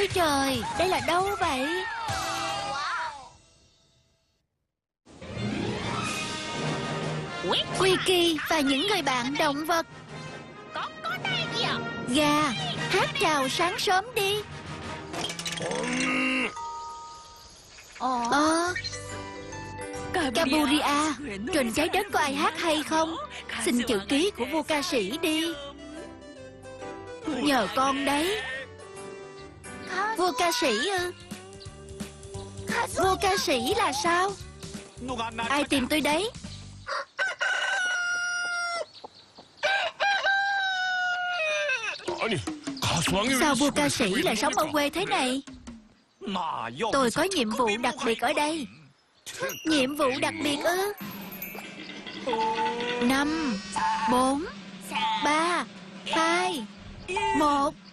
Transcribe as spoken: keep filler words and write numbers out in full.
trời, đây là đâu vậy? Quiki và những người bạn động vật. Gà, hát chào sáng sớm đi. Ờ Caburia, trên trái đất có ai hát hay không? Xin chữ ký của vua ca sĩ đi. Nhờ con đấy. Vua ca sĩ ư? Vua ca sĩ là sao? Ai tìm tôi đấy? Sao vua ca sĩ lại sống ở quê thế này? Tôi có nhiệm vụ đặc biệt ở đây. Nhiệm vụ đặc biệt ư? Năm, bốn, ba, hai, một.